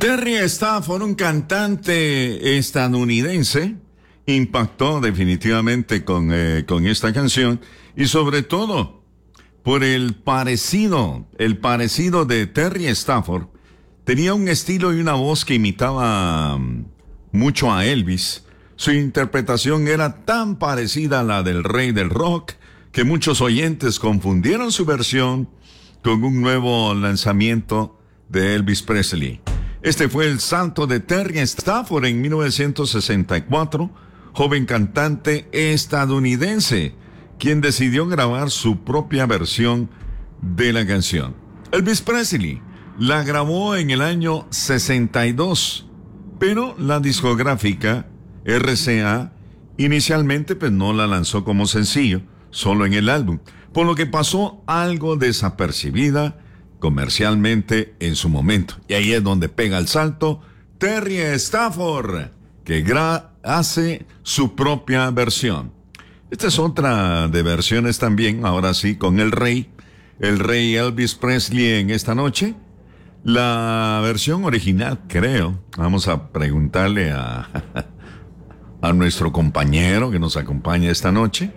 Terry Stafford, un cantante estadounidense, impactó definitivamente con esta canción y sobre todo por el parecido de Terry Stafford. Tenía un estilo y una voz que imitaba mucho a Elvis. Su interpretación era tan parecida a la del rey del rock que muchos oyentes confundieron su versión con un nuevo lanzamiento de Elvis Presley. Este fue el salto de Terry Stafford en 1964, joven cantante estadounidense, quien decidió grabar su propia versión de la canción. Elvis Presley la grabó en el año 62, pero la discográfica RCA inicialmente pues no la lanzó como sencillo, solo en el álbum, por lo que pasó algo desapercibida comercialmente en su momento. Y ahí es donde pega el salto Terry Stafford, que hace su propia versión. Esta es otra de versiones también, ahora sí, con el rey Elvis Presley en esta noche. La versión original, creo. Vamos a preguntarle a nuestro compañero que nos acompaña esta noche.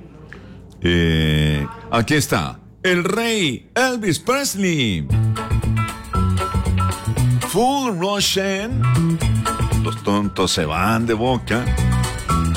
Aquí está. El rey Elvis Presley. Full Russian. Los tontos se van de boca.